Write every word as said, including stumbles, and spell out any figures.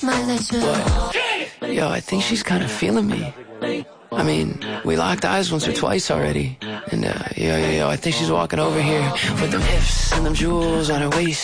But, yo, I think she's kind of feeling me. I mean, we locked eyes once or twice already. And, uh, yo, yo, yo, I think she's walking over here with them hips and them jewels on her waist.